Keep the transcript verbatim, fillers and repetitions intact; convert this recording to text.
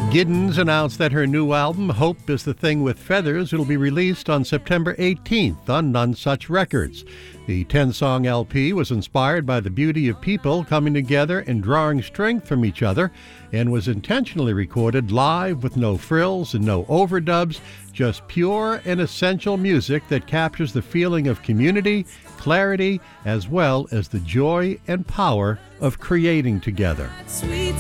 Giddens announced that her new album, Hope is the Thing with Feathers, will be released on September eighteenth on None Such Records. The ten-song L P was inspired by the beauty of people coming together and drawing strength from each other, and was intentionally recorded live with no frills and no overdubs, just pure and essential music that captures the feeling of community, clarity, as well as the joy and power of creating together. Sweet